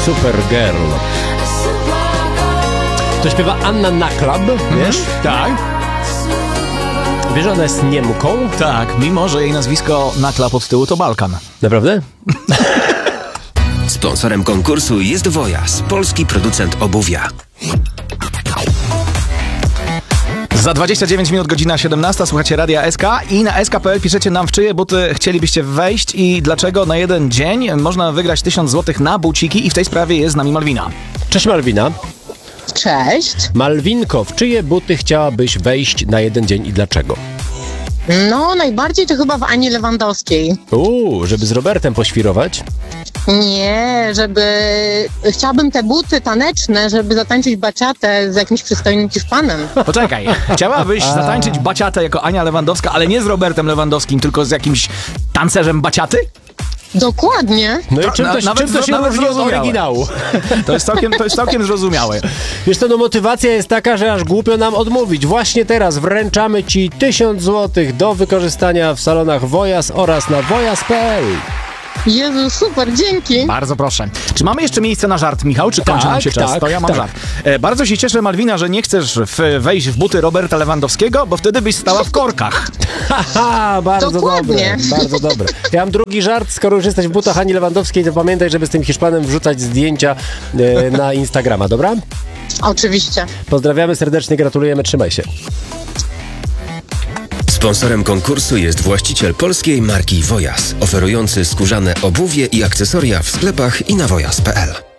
Supergirl. To śpiewa Anna Naklab, wiesz? Tak. Wiesz, że ona jest Niemką? Tak, mimo że jej nazwisko Naklab od tyłu to Balkan. Naprawdę? Sponsorem konkursu jest Wojas, polski producent obuwia. Za 29 minut, godzina 17, słuchacie Radia SK i na sk.pl piszecie nam, w czyje buty chcielibyście wejść i dlaczego na jeden dzień można wygrać 1000 zł na buciki i w tej sprawie jest z nami Malwina. Cześć Malwina. Cześć. Malwinko, w czyje buty chciałabyś wejść na jeden dzień i dlaczego? No, najbardziej to chyba w Ani Lewandowskiej. Żeby z Robertem poświrować? Nie, chciałabym te buty taneczne, żeby zatańczyć baciatę z jakimś przystojnym Hiszpanem. Poczekaj, chciałabyś zatańczyć baciatę jako Ania Lewandowska, ale nie z Robertem Lewandowskim, tylko z jakimś tancerzem baciaty? Dokładnie. No i czym to się różni od oryginału? To jest całkiem zrozumiałe. Wiesz co, no motywacja jest taka, że aż głupio nam odmówić. Właśnie teraz wręczamy Ci 1000 zł do wykorzystania w salonach Wojas oraz na wojas.pl. Jezu, super, dzięki. Bardzo proszę. Czy mamy jeszcze miejsce na żart, Michał? Czy kończy nam się czas? Tak, to ja mam tak. żart. Bardzo się cieszę, Malwina, że nie chcesz wejść w buty Roberta Lewandowskiego, bo wtedy byś stała w korkach. Haha, bardzo Dokładnie. dobre, bardzo dobre. Ja mam drugi żart, skoro już jesteś w butach Ani Lewandowskiej, to pamiętaj, żeby z tym Hiszpanem wrzucać zdjęcia na Instagrama, dobra? Oczywiście. Pozdrawiamy serdecznie, gratulujemy, trzymaj się. Sponsorem konkursu jest właściciel polskiej marki Wojas, oferujący skórzane obuwie i akcesoria w sklepach i na wojas.pl.